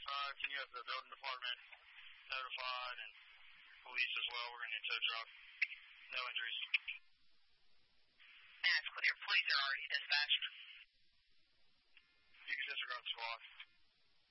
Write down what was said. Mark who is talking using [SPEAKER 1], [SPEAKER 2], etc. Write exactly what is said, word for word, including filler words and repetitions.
[SPEAKER 1] Uh, can you have the building department notified and police as well? We're going to need a tow truck. No injuries.
[SPEAKER 2] That's clear. Police are already dispatched.
[SPEAKER 1] You can disregard the squad.